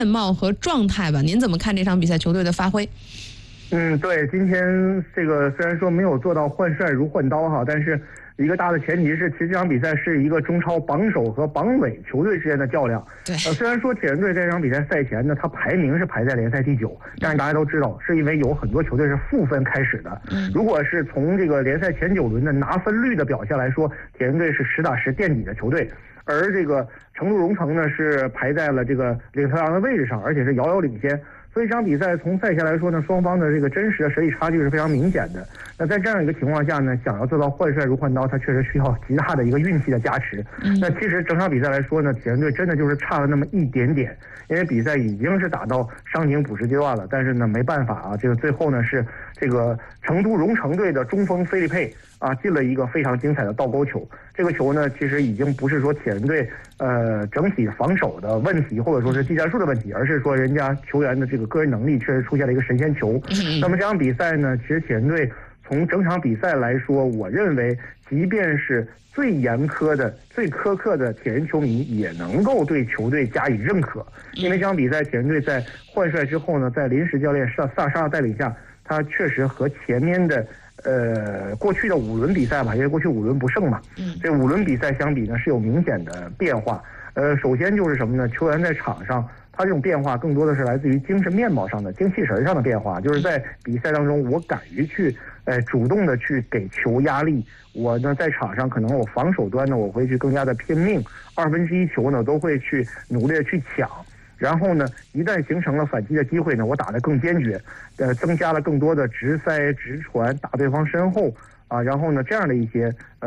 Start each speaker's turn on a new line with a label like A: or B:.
A: 面貌和状态吧。您怎么看这场比赛球队的发挥？
B: 对，今天这个虽然说没有做到换帅如换刀哈，但是一个大的前提是，其实这场比赛是一个中超榜首和榜尾球队之间的较量。
A: 对，
B: 虽然说铁人队在这场比赛赛前呢，他排名是排在联赛第9，但是大家都知道，是因为有很多球队是负分开始的。如果是从这个联赛前9轮的拿分率的表现来说，铁人队是实打实垫底的球队。而这个成都蓉城呢，是排在了这个领头羊的位置上，而且是遥遥领先。所以这场比赛从赛前来说呢，双方的这个真实的实力差距是非常明显的。那在这样一个情况下呢，想要做到换帅如换刀，它确实需要极大的一个运气的加持。那其实整场比赛来说呢，铁人队真的就是差了那么一点点，因为比赛已经是打到伤停补时阶段了，但是呢没办法啊，这个最后呢是这个成都蓉城队的中锋菲利佩进了一个非常精彩的倒钩球。这个球呢，其实已经不是说铁人队整体防守的问题，或者说是技战术的问题，而是说人家球员的这个个人能力确实出现了一个神仙球。那么这场比赛呢，其实铁人队从整场比赛来说，我认为即便是最严苛的、最苛刻的铁人球迷也能够对球队加以认可，因为这场比赛铁人队在换帅之后呢，在临时教练萨沙的带领下，他确实和前面的过去的5轮比赛吧，因为过去5轮不胜嘛，这5轮比赛相比呢是有明显的变化。首先就是什么呢？球员在场上，他这种变化更多的是来自于精神面貌上的、精气神上的变化，就是在比赛当中，我敢于去主动的去给球压力。我呢在场上可能我防守端呢我会去更加的拼命，1/2球呢都会去努力的去抢。然后呢，一旦形成了反击的机会呢，我打得更坚决，增加了更多的直塞、直传，打对方身后然后呢，这样的一些